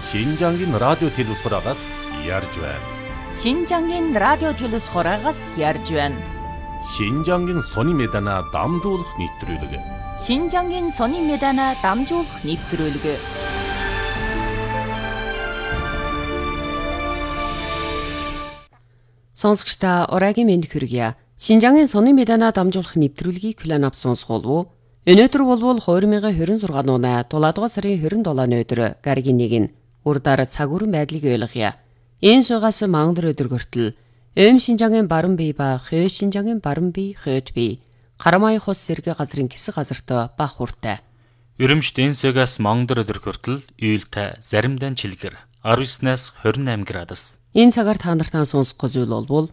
신장인 라디오 텔레비전에서 ярьж байна. 신장인 라디오 텔레비전에서 ярьж байна. 신장인 сони медана дамжуулах нэвтрүүлэг. 신장인 сони медана дамжуулах нэвтрүүлэг. Сонсогчдаа ураагийн мэнд хүргье. Шинжангийн сони медана дамжуулах нэвтрүүлгийг хүлээн авч сонсголоо. Өнөөдөр болвол 2026 оны 7 дугаар сарын 27-ны өдөр гаригийн 1 урдаар цагуурын байдлыг ойлгоё. Энэ шугаас мангар өдөр хүртэл Шинжангийн баруун бие ба хой Шинжангийн баруун бие хойд бие Карамай хос сэргэ газрын хэсэг газарт бах хуртай. Өрөмжт энэ шугаас мангар өдөр хүртэл ээлтэй заримдаа чилгэр 19-аас 28 градус. Энэ цагаар та нартай сонсох зүйл болвол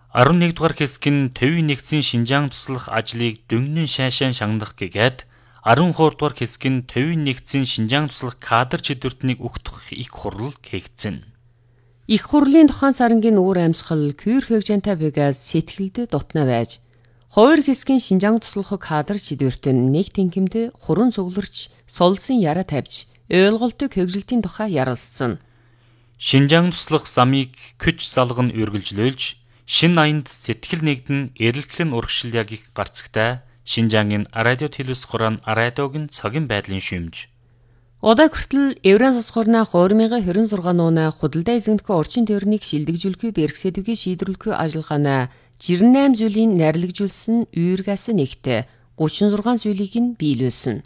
11 дугаар хэсгийн төвийн нэгдсэн Шинжаан туслах ажлыг дөнгөн шаашаан шагнах гэгээд 12 дугаар хэсгийн төвийн нэгдсэн Шинжаан туслах кадр чидвэртнийг өгтөх их хурал хийгдсэн. Их хурлын тухайн сарангийн үүр амьсгал кюр хөгжөнтэй бигээс сэтгэлд дутна байж хоёр хэсгийн Шинжаан туслах кадр чидвэрт нэг тэнхимд хуран цугларч солсон яриа тавьж ойлголтыг хөгжилтийн тухай ярилцсан. Шинжаан туслах замыг күч залган үргэлжлүүлж шин аянд сэтгэл нэгдэн эрэлтгэн урагшил яг их гарцагтай Шинжангийн радио телевизхорон радиогийн цагийн байдлын шүмж. Удаа хүртэл Евран засхорна 2026 оны худалдаа эзэмдэх орчин тойрныг шилдэгжүүлэхүй бэрхсэдвгийн шийдвэрлэхүй ажиллагаанаа 68 зүйлийн найрлагжуулсан үергээс нэгт 36 зүйлийг нь биелүүлсэн.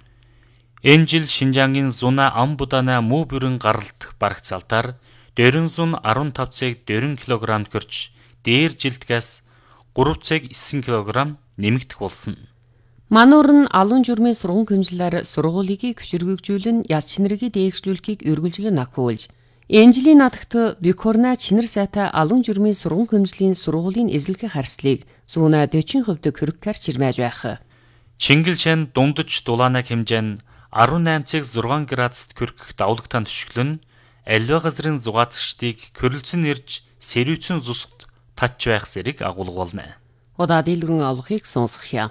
Энэ жил Шинжангийн зуна ам будана муу бүрэн гаралт барагцаалтаар 415 цаг 4 кг төрж дээр жилдгээс 3 цаг 9 кг нэмэгдэх болсон. Мануур нь алуун журмын сургууль хэмжлэлээр сургуулийг хөшөргөгжүүлэн яс чинэрийг дээгшүүлэхийг үргэлжлэн акуулж энэ жилийн надагт Бикорна чинэр сайтай алуун журмын сургууль хэмжлийн сургуулийн эзлэхийг харьцлыг зүүнэ 40% хөрөгкээр чирмээж байх. Чингэл шин дундаж дулаанаг хэмжээ нь 18 цаг 6 градуст хүрэх давлагтаан төшгөлн аливаа газрын зугаацчдыг körөлцөн ирж сэрүүцэн зусд тач байх зэрэг агуулгуулна. Удаа дэлгэрэн олохыг сонсгоё.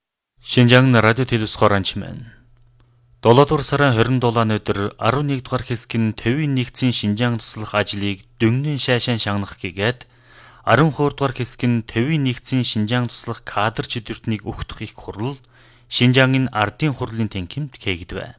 Шинжаан радио телевизхорон чимэн 7 дугаар сарын 27-ны өдөр 11 дугаар хэсгийн төвийн нэгдсэн Шинжаан туслах ажлыг дөнгөн шаашаан шагнах гэгээд 12 дугаар хэсгийн төвийн нэгдсэн Шинжаан туслах кадр чидвэртнийг өгтөх их хурал Шинжаангийн ардын хурлын тэнхимд хийгдэв.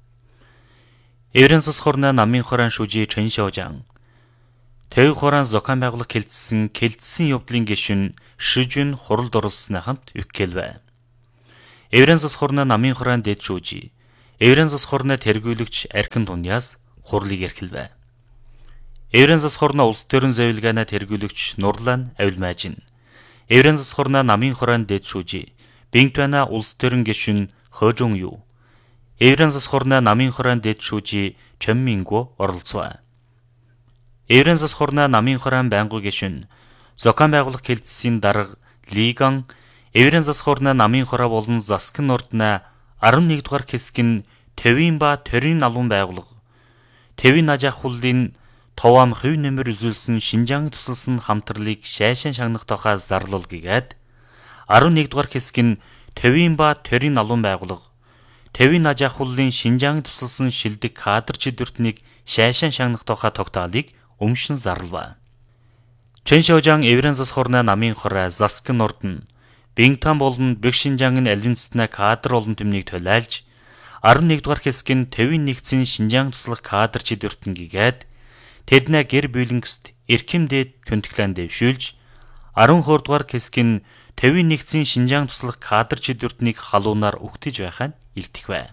Евран засхорна намын хорон шүжи Чэншожан Төв хорон зохион байгуулах кэлдсэн явдлын гишүүн Шүжин хуралд оролцсны хамт өгкэлвэ. Евран засхорна намын хорон дэд шүжи Евран засхорна тэргүүлэгч Аркин Туньяс хурлыг эрхэлвэ. Евран засхорна улс төрийн зөвлөгөөний тэргүүлэгч Нурлан Авилмажин Евран засхорна намын хорон дэд шүжи Бинтвана улс төрийн гишүүн Хөжөн Ю Евран засхорна намын хорон дэд шүжи Чэммингу оролцвэ. Евран засхорна намын хорон байнгын гишүүн зохион байгуулах кэлдсийн дарга Лиган Евран засхорна намын хороо болон Заскин ордна 11 дугаар хэсгийн төвийн ба төрийн алуун байгууллага төвийн аж ахуйлын товаам хувь нэмэр үзүүлсэн Шинжаан тусалсан хамтралыг шаашаан шагнах тухай зарлал гэгээд 11 дугаар хэсгийн төвийн ба төрийн алуун байгууллага төвийн аж ахуйлын Шинжаан тусалсан шилдэг кадр чидвэртнийг шаашаан шагнах тухай тогтоолыг өмшин зарлав. Чэншожан Евран засхорна намын хороо Заскин ордн Бингтан болон Бэг Шинжаангийн алинцтна кадр олон төмнийг төлөөлж 11 дугаар хэсгийн төвийн нэгдсэн Шинжаан туслах кадр чидвэртэн гэгээд тэднэ гэр бүлэнгст эрхэмдээд көнтглэн дэвшүүлж 12 дугаар хэсгийн төвийн нэгдсэн Шинжаан туслах кадр чидвэртнийг халуунаар өгтөж байхаа илтгэв.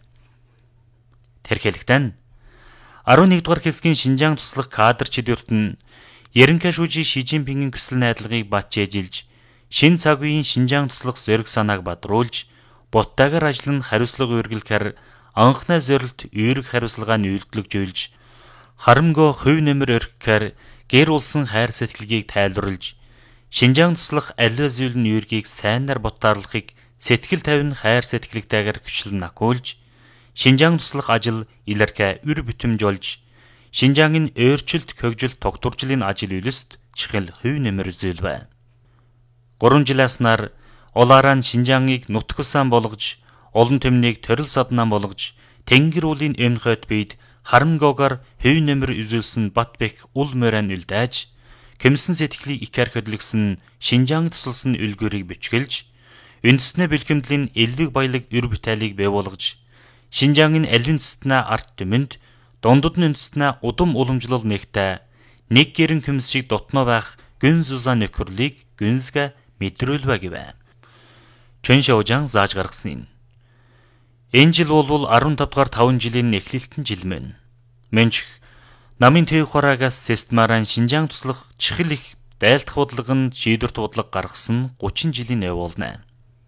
Тэрхэлэгтэн 11 дугаар хэсгийн Шинжаан туслах кадр чидвэртэн Ерөнхий шүүжийн Ши Жинпингийн хүсэл найдлагыг батжээжилж шин цаг үеийн Шинжаан туслах зориг санааг бадруулж буттайгаар ажиллан хариуцлага үргэлэхээр анхны зорилт үүрэг хариуцлагаа үйлдвэрлэж харамгүй хувь нэмэр өргөхээр гэр улсын хайр сэтгэлгийг тайлбарлаж Шинжаан туслах аливаа зүйл нь үүргийг сайнаар бутаарлахыг сэтгэл тавин хайр сэтгэлтэйгээр хүчлэн акуулж Шинжаан туслах ажил илэрхэ үр бүтэмжүүлж Шинжаангийн өөрчлөлт хөгжилт тогтворчлын ажил үйлст чихэл хувь нэмэр үзүүлвэ. 3 жилээс нар улаараа Шинжааныг нутгсан болгож олон төмнийг төрөл саднаа болгож тэнгэр уулын эмхөт бийд харамгоогоор хөв нэмэр үзүүлсэн Батбек ул морин үлдээж, Кэмсэн сэтгэлийг икар хөдлөгсөн Шинжаанг тусалсан үлгүүрийг бичгэлж, үндэснээ бэлгэмдлийн элвэг баялаг өр бүтээлийг бий болгож, Шинжаангийн алвин цэстнээ арт түмэнд, дундад нь үндэснээ удам уламжлал нэгтэй, нэг гэрэн күмс шиг дотноо байх гүн зузаа нөхөрлийг гүнзгэ мэдрүүлвэ гэвэ. Чөншөөжан зааж гаргасан юм. Энэ жил бол 15 дугаар 5 жилийн эхлэлтэн жил мөн. Мөнч намын төв хураагаас системаараа Шинжаанг туслах чихэл их дайлдах бодлого нь шийдвэрт бодлого гаргасан 30 жилийн өв болно.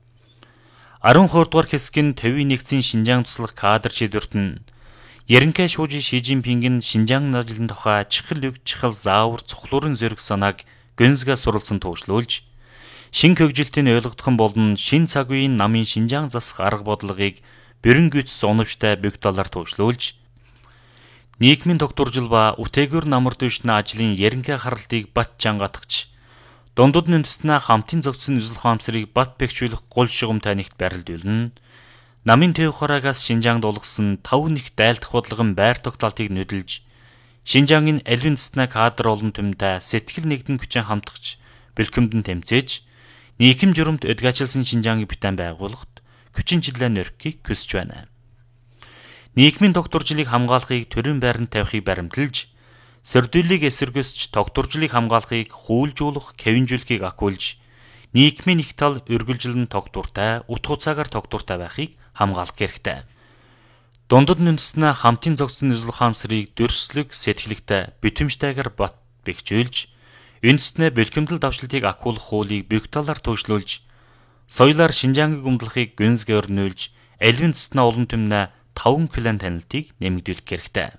12 дугаар хэсгийн төвийн нэгдсэн Шинжаанг туслах кадр шийдвэрт нь Ерөнхий шүүжин Ши Жинпингийн Шинжаанг ажлын тухай чихэл үг чихэл заавар цохлуурын зэрэг санааг гүнзгий суралцсан төвшлүүлж, шин хөгжилтийн ойлгогдхон болон шин цаг үеийн намын Шинжаанг засах арга бодлогыг бүрэн гүйцэс оновчтой бөгдөлөөр төвшлүүлж, нийгмийн тогтворжил ба үтээгүр намар дэвшний ажлын ерөнхий харалтыг бат чангатгч, дундад үндэснээ хамтын зохицсон үзэл ухаамсарыг бат бэхжүүлэх гол шугамтай нэгт барилдуулна. Намын төв хураагаас Шинжаангд улгасан 5 нэг дайлдах бодлогын байр тогтоолтыг нөдөлж, Шинжаангийн алвин цэснээ кадр олон түмтэй сэтгэл нэгдэн хүчин хамтгч, бэлгэмдэн тэмцээж, нийгэм журамт өдгөөчлсөн Шинжаангийн бүтээн байгуулалт хүчин чиглэлээр нөрөхийг хүсэж байна. Нийгмийн тогтворжлыг хамгаалахыг төрийн байранд тавихыг баримталж, сордуулийг эсэргүүсч тогтворжлыг хамгаалахыг хуулжуулах, хэвэнжүүлэхийг акуулж, нийгмийн их тал үргэлжилэн тогтвортой, утга учаагаар тогтвортой байхыг хамгаалах хэрэгтэй. Дундад үндэснээ хамтын зохицсон үзэл ухаамсарыг дөрслөг, сэтгэлэгтэй, битэмжтэйгээр бат бэхжүүлж, үндэснээ бэлгэмдэл давшилтыг акуулах хуулийг бүх талаар төвшлүүлж, соёлоор Шинжаангийг өмдлөхийг гүнзгий өрнүүлж, алвин цэснээ олон түмнээ 5 клан танилтыг нэмэгдүүлэх хэрэгтэй.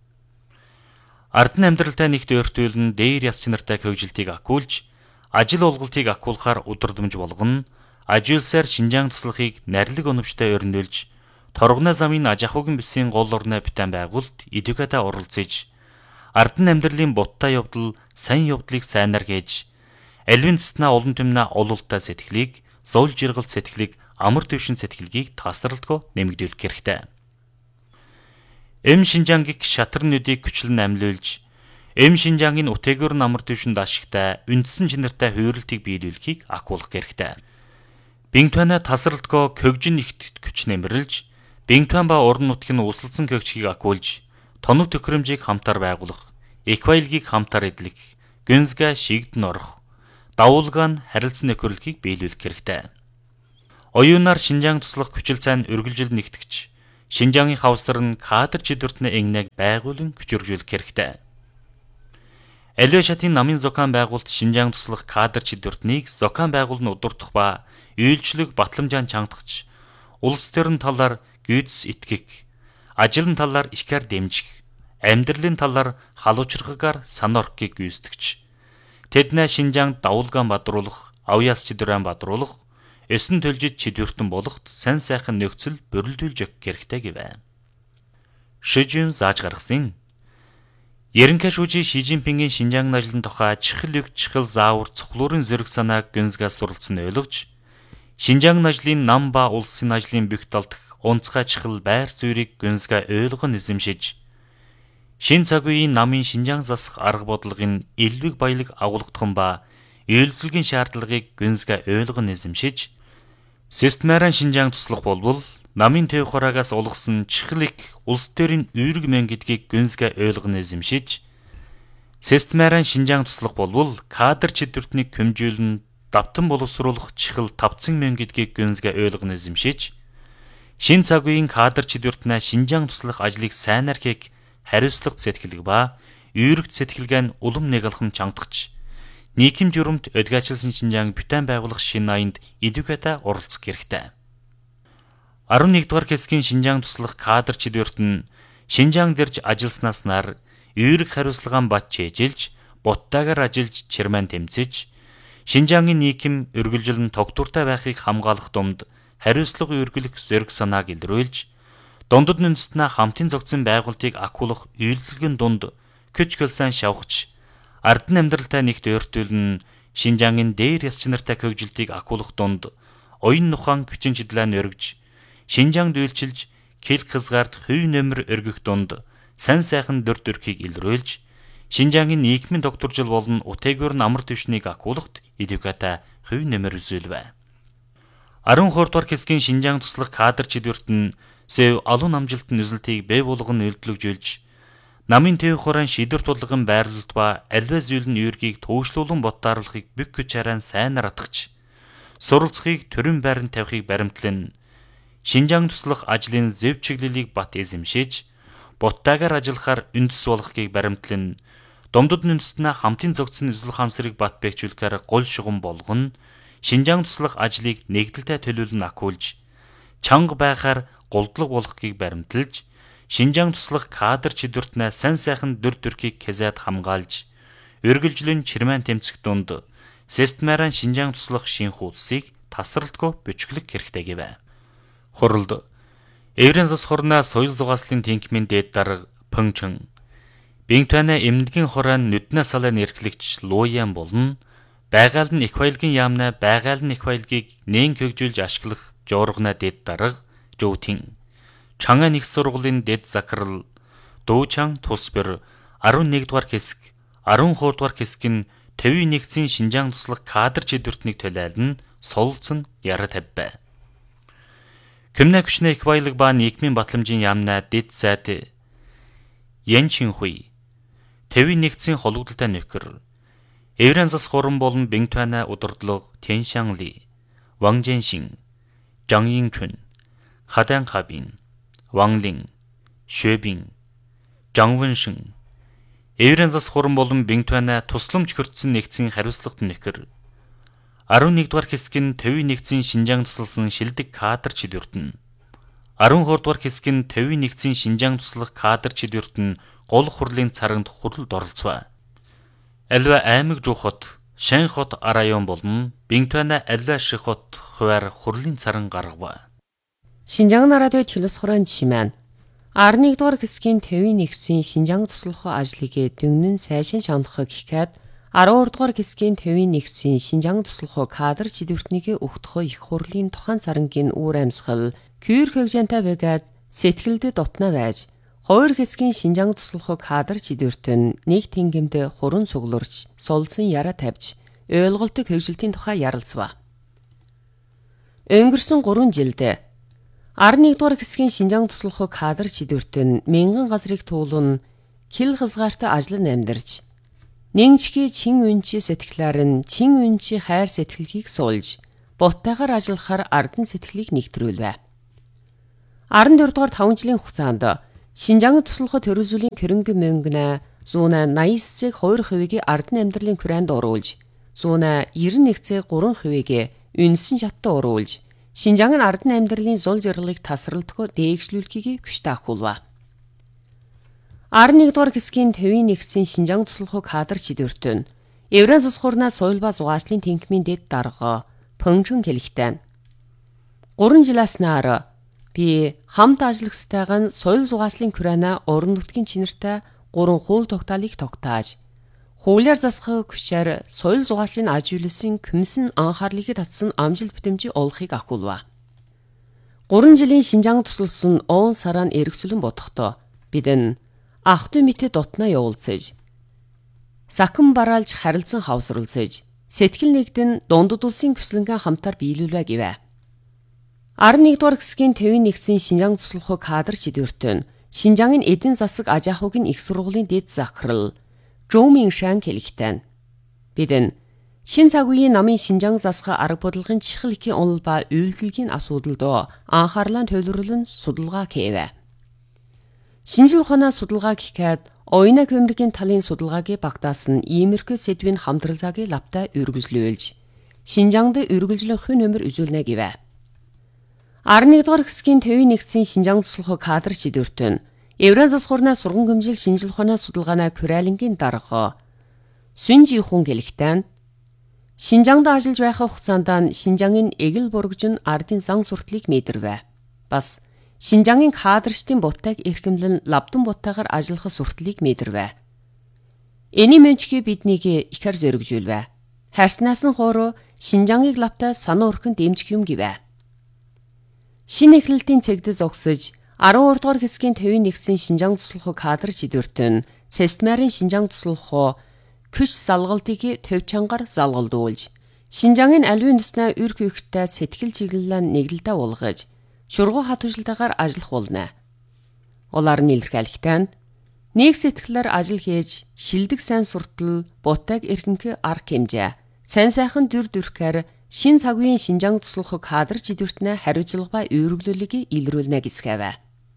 Ардны амьдралтай нэгт өөртөөлн дээр яс чанартай хөгжилтийг акуулж, ажил олголтыг акуулахаар удирдамж болгоно, ажилсаар Шинжаанг туслахыг нарилэг оновчтой өрнүүлж, торгоны замын аж ахуйн бүсийн гол орны бүтээн байгуулалт идэвхтэй оролцож, ардны амьдралын буттай явдал, сайн явдлыг сайнаар хийж, алвин цэснээ олон түмнээ ололттой сэтгэлийг, зоол жиргалт сэтгэлийг, амар дэвшин сэтгэлгийг тасралтгүй нэмэгдүүлэх хэрэгтэй. Шинжаангийг шатарнуудыг хүчлэн амьлуулж, Шинжаангийн үтээгүр намар дэвшинд ашигтай, үндсэн чанартай хувирлтыг биелүүлэхийг акуулах хэрэгтэй. Бинтуана тасралтгүй хөгжин ихт хүч нэмэрлж, Бинтуан ба уран нутгийн усалсан хөгжгийг акуулж, тоног төхөөрөмжийг хамтаар байгуулах, эквайлгийг хамтаар эдлэх, гүнзгий шигдэн орох, давуулгаан харилцан нөхөрлөхийг биелүүлэх хэрэгтэй. Оюунаар Шинжаанг туслах хүчил цайн үргэлжил нэгтгэж, Шинжаангийн хавсар нь кадр чидвэртний энгнэг байгуулан хүчржүүлэх хэрэгтэй. Аливаа шатын намын зохион байгуулалт Шинжаанг туслах кадр чидвэртнийг зохион байгуулалтын удирдах ба үйлчлэг батламжаан чангатгч, улс төрийн талаар гүйцэс итгэх, ажлын талаар ихээр дэмжих, амьдралын талаар халуучрахгаар санаа орохыг гүйцэтгэж, тэднээ Шинжаангд давуулгаан бадруулах, авьяас чидвэрэн бадруулах, эсэн төлжид чидвэртэн болохт сайн сайхан нөхцөл бүрэлдүүлж өгөх хэрэгтэй гэвэ. Шижүн зааж гаргасан. Ерөнхий шүүжин Ши Жинпингийн Шинжаанг ажлын тухай чихэл үг чихэл заавар цохлуурын зэрэг санааг гүнзгий суралцсан ойлгож, Шинжаанг ажлын нам ба улсын ажлын бүх талдах онцгой чихэл байр суурийг гүнзгий ойлгон эзэмшиж, шин цаг үеийн намын Шинжаанг засах арга бодлогын элвэг баялаг агуулгадхан ба үйлдвэрлэгийн шаардлагыг гүнзгий ойлгон эзэмшиж, системаараа Шинжаанг туслах болбол намын төв хураагаас улгасан чихэл их улс төрийн үүрэг мэн гэдгийг гүнзгий ойлгон эзэмшиж, системаараа Шинжаанг туслах болбол кадр чидвэртнийг хэмжүүлэн давтан боловсруулах чихэл тавцсан мэн гэдгийг гүнзгий ойлгон эзэмшиж, шин цаг үеийн кадр чидвэртнээ Шинжаанг туслах ажлыг сайнаар хийх хариуцлага сэтгэлэг ба үүрэгт сэтгэлгээ нь улам нэг алхам чангатгч, нийгэм журамт өдгөөчлсөн Шинжаанг бүтээн байгуулах шинэ аянд идэвхтэй оролцох хэрэгтэй. 11 дугаар хэсгийн Шинжаанг туслах кадр чидвэрт нь Шинжаанг дэрж ажилласнаас нар үүрэг хариуцлагаан бат чийжилж, буттайгаар ажиллаж чирмэн тэмцэж, Шинжаангийн нийгэм үргэлжилэн тогтвортой байхыг хамгаалах думд хариуцлага үргэлэх зэрэг санааг илрүүлж, дундад үндэснээ хамтын зохицсон байгуулалтыг акуулах үйлдвэрлэгийн дунд күч хөлсөн шавхч, ардны амьдралтай нэгт өөртөөлн Шинжаангийн дээр яс чанартай хөгжилтийг акуулах дунд оюун нухаан хүчин чиглэлээр өргөж, Шинжаангд үйлчилж, кэл хязгаарт хувь нэмэр өргөх дунд сайн сайхан дүр төрхийг илрүүлж, Шинжаангийн нийгмийн докторжил болон утайгуур амар түвшнийг агуулгад эдүката хувь нэмэр үзүүлвэ. 12 дугаар хэсгийн Шинжаан туслах кадр чидвэрт нь сэв алуун амжилт нөлтийг бай болгон нөлтлөгжүүлж, намын төв хураан шидвэр тулгын байрлалт ба альва зүйл нь юургийг төвшлүүлэн бодтаарлахыг бүх хүч харaan сайнаар атгаж, суралцахыг төрийн байранд тавихыг баримтлан, Шинжаан туслах ажлын зөв чиглэлийг бат эзэмшиж, буттаагаар ажиллахаар үндэс болгохыг баримтлан, Домдод үндэстнээ хамтын зогцсон эзлэх хамсрыг бат бэхжүүлэхээр гол шугам болгоно, Шинжаан туслах ажлыг нэгдэлтэй төлөвлөн акуулж, чанга байхаар голдлог болгохыг баримталж, Шинжаан туслах кадр чидвэртнээ сайн сайхан дүр төрхийг хязаад хамгаалж, үргэлжлэн чирмэн тэмцэх дунд системаараа Шинжаан туслах шинх улсыг тасралтгүй бичглэх хэрэгтэй гэвэ. Хуралд Еврен зас хорноо соёл зугааслын тэнхимийн дээд дарга Пхэнчэн, Бинтуана эмнэлгийн хураан нүднээ салаа нэрхлэгч Луян болон байгаал нь их баялагын яамнаа байгаал нь их баялагийг нээн хөгжүүлж ашиглах жуургана дээд дарга Жоутин, Чанга нэг сургуулийн дэд захирал Дуучан Тусбэр 11 дугаар хэсэг, 12 дугаар хэсэг нь төвийн нэгдсэн Шинжаан туслах кадр чидвэртнийг төлөөлн сулцсан яра тавьбай. Кэмнэ хүчнэ их баялаг ба нийгмийн батламжийн яамнаа дэд сайд Ян Чинхуй, төвийн нэгдсэн холбогдолтой нөхөр Еврен зас хорон болон Бинтуана удирдлага Тяншан Ли, Ван Жэншин, Жан Инчүн, Хадан Хабин, Ван Лин, Шөбин, Жан Вэншин, Еврен зас хорон болон Бинтуана тусламж хүртсэн нэгдсэн хариуцлагат нөхөр 11 дугаар хэсэг нь төвийн нэгдсэн Шинжаан тусалсан шилдэг кадр чидвэрт нь, 12 дугаар хэсэг нь төвийн нэгдсэн Шинжаан туслах кадр чидвэрт нь гол хурлын царагт хуралд оролцваа. Альва аймаг жуухот, Шань хот район болон Бинтуана альва ших хот хуваар хурлын царан гаргаваа. Шинжаан радио телевиз хураан жишмэн 11 дугаар хэсгийн төвийн нэгдсэн Шинжаан туслах ажлыг дөнгөн сайшин шанахыг гэхэд 12 дугаар хэсгийн төвийн нэгдсэн Шинжаан туслах кадр чидвэртнийг өгдөхөө их хурлын тухайн сарангийн үүр амьсгал кюр хөгжөнтэй байгаад сэтгэлд дотно байж, хоёр хэсгийн Шинжаан туслах кадр чидвэрт нь нэг тэнгэмд хуран цугларч, сулцсан яра тавьж, ойлголтог хөгжилтийн тухай ярилцваа. Өнгөрсөн 3 жилд 11 дугаар хэсгийн Шинжаан туслах кадр чидвэрт нь мянган газрыг туулан хил хязгаартай ажлан амьдарч, нэгчгийн чин үнчи сэтгэлээр нь чин үнчи хайр сэтгэлгийг суулж, буттайгаар ажиллахаар ардын сэтгэлийг нэгтрүүлвэ. 14 дугаар 5 жилийн хугацаанд Шинжаан туслах төрөлзөлийн кэрэнгэ мөнгнэ 189,2% ардын амьдралын хүрээнд оруулж, 191,3% үнсэн шаттай оруулж, Шинжаан ардын амьдралын зул жаргалыг тасралтгүй дээгшлүүлэхийг хүчтэй ахуулва. 11 дугаар хэсгийн төвийн нэгдсэн Шинжаан туслах кадр чидвэрт нь Еврен зас хорноо соёл ба зугааслын тэнхимийн дэд дарга Пхэнчэн хэлэхтэй. 3 жилээс наар би хамт ажиллагчтайгаа соёл зугааслын күрэнэ орон нутгийн чинартай 3 хууль тогтоолыг тогтоож, хуулиар засах хүчээр соёл зугааслын ажигласан күмсэн анхаарлыг татсан амжилт бүтэмжийг олохыг ахуулва. 3 жилийн Шинжаан тусалсан он сараа эргэсүлэн бодохдоо бид нь ах トゥ мэтэд дотноо явуулсаж, сахин бараалж харилцан хавсруулсаж, сэтгэл нэгдэн дундад улсын көслөнгөн хамтаар биелүүлвэ гэвэ. 11 дугаар хэсгийн төвийн нэгдсэн Шинжаан туслах кадр чидвэрт нь Шинжаангийн эдийн засаг аж ахуйн их сургуулийн дэд захирал Жоумин Шан хэлэхтэй. Бид нь шин цаг үеийн намын Шинжаан засах арга бодлогын чихэл ихийн онол ба үйлдэлгийн асуудалд анхаарлаа төвлөрүүлэн судалгаа хийвэ. Шинжил ухааны судалгаа гэхэд оюуна көмөргийн талын судалгааг багтаасан иймэрхүү сэдвийн хамтралзааг лавтай үргэлжлүүлж, Шинжаанд үргэлжлэх хүн нөмөр үзүүлнэ гэвэ. 11 дугаар хэсгийн төвийн нэгдсэн Шинжаан туслах кадр чидвэрт нь Еврен зас хорноо сурган хэмжил шинжил ухааны судалгааны Куралингийн дарга Сүнжи хүн гэлэхтэн Шинжаанд ажиллаж байх хугацаанд Шинжаангийн эгэл бургжин ардын зан сурталыг мэдэрвэ. Бас Шинжаангийн кадрчдын бутайг эрхэмлэн лавдан бутайгаар ажиллах сурталыг мэдэрвэ. Эний мөнчгийг биднийг ихэр зөргижүүлвэ. Харснаас нь хоороо Шинжаангийг лавтай санаа өрхөн дэмжих юм гэвэ. Шинэ эхлэлтийн цэгдэд зогсож 12 дугаар хэсгийн төвийн нэгдсэн Шинжаан туслах кадр жидвэртэн Цэстмарын Шинжаан туслах күш салгалтыг төв чангаар залгалдуулж Шинжаангийн албан ёсны үрг өгөхтэй сэтгэл чиглэлээр нэглэлдэ уулгаж шургуу хатвшилтаагаар ажиллах болно. Улаар нь илэрхийлэхдээ нэг сэтгэлээр ажил хийж шилдэг сайн суртал бутаг эрхэнх арга хэмжээ сайн сайхан дүр дүрхээр шин цагийн Шинжаан туслах кадр жидвэртнэ хариуцлага ба өөрөглөлийг илрүүлнэ гэсгэв.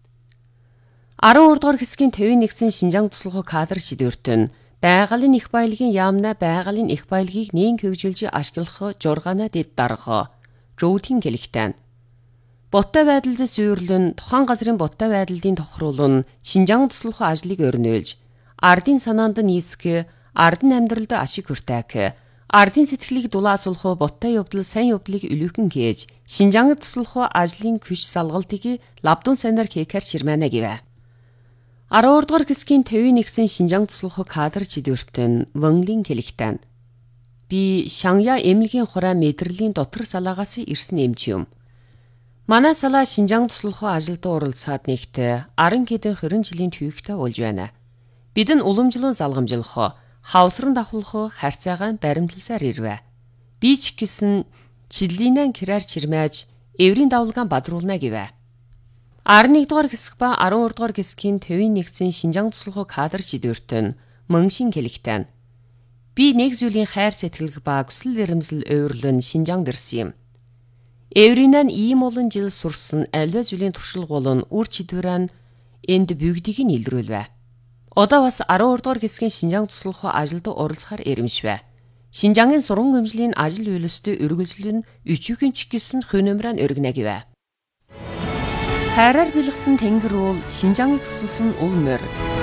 12 дугаар хэсгийн төвийн нэгдсэн Шинжаан туслах кадр жидвэртэн байгалийн их баялагын яамна байгалийн их баялагийг нээн хөгжүүлж ашиглах жургаана дэд дарга жуултын хэлэхтэн Буттай байдалд зүйрлэн тухайн газрын буттай байдлын тохируулн Шинжаан туслах ажлыг өрнөөлж ардын санаанд нийцэх ардын амьдралд ашиг хүртэх ардын сэтгэлийг дулаасуулах буттай явдал сайн явдлыг илүүхэн хийж Шинжаан туслах ажлын күш салгалтыг лавдун сайнаар хийхээр ширмэнэ гэв. 12 дугаар хэсгийн төвийн нэгсэн Шинжаан туслах кадр жидвэртэн Вэнлийн хэлэхтэн би Шангя эмнэлгийн хураа мэдрэлийн дотор салаагаас ирсэн эмч юм. Манай салаа Шинжаан туслах ажилд оролцоод нэгтээ 10 хэдэн 20 жилийн түүхтэй болж байна. Бидэнд уламжлан залгамжлах, хавсран давхлах харьцаагаа баримтласаар ирвэ. Би ч гэсэн чиллинэн кираар чирмээж эврийн давлгаан бадруулна гэвэ. 11 дугаар хэсэг ба 12 дугаар хэсгийн төвийн нэгдсэн Шинжаан туслах кадр жидвэртэн Мөншин хэлэхтэн би нэг зүйлийн хайр сэтгэлг ба хүсэл эрмэлзэл ойрлон Шинжаанд ирсэн юм. Эвринэн ийм олон жил сурсан альва зүйлийн туршилгуул нь үр чидвэрэн энд бүгдийг нь илрүүлвэ. Одоо бас 12 дугаар хэсгийн Шинжаан туслах ажилд оролцохоор эрэмшвэ. Шинжаангийн сургууль хэмжээний ажил үйлстэй өргөжлөл нь өчүүгийн ч гэсэн хөнөмрөн өргөнэ гэвэ. Хайраар бэлгсэн тэнгэр уул Шинжааныг тусалсан ул морь.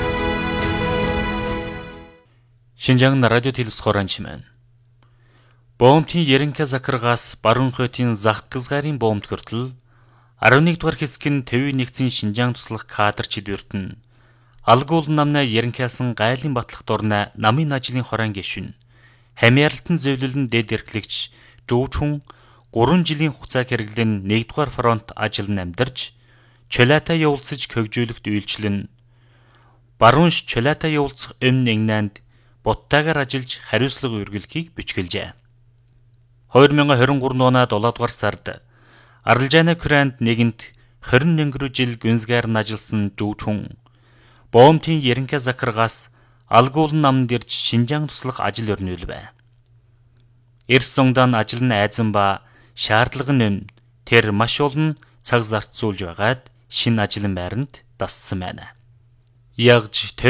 Шинжаан радио телевизхорон чимэн. Боомтын Еренке Закаргаас баруун хотын зах гизгарын боомт хүртэл 11 дугаар хэсгийн төвийн нэгдсэн Шинжаан туслах кадр жидвэртэн алгуул намна Еренкесэн гайлын батлах дурна намын ажлын хорон гишүн хамяарлалтан зөвлөлн дэд эрхлэгч Жүүчүн 3 жилийн хугацаа хэрэглэн 1 дугаар фронт ажил намдарч Чөлөөтэй явуулсаж хөгжүүлэхт үйлчлэн баруунш чөлөөтэй явуулах өмнө England буттайгаар ажиллаж хариуцлага үргэлхийг бичгэлжээ. 2023 оны 7 дугаар сард Арилжааны Кранд нэгэнт 21 жил гүнзгийр нь ажилласан Жүүчүн Боомтын Еренке Закаргаас алгуулн намд ирж Шинжаан туслах ажил өрнүүлвэ. Эрс зунгдаан ажил нь айзан ба шаардлага нь тэр маш олон цаг зарцуулж байгаад шинэ ажлын байранд дассан байна. Ягж